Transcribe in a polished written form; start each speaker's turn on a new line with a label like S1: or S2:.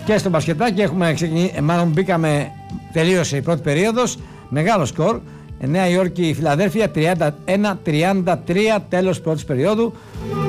S1: Και στο μπασκετάκι έχουμε μάλλον μπήκαμε, τελείωσε η πρώτη περίοδος. Μεγάλο σκορ. Νέα Υόρκη, Φιλαδέλφια 31-33, τέλος πρώτης περίοδου.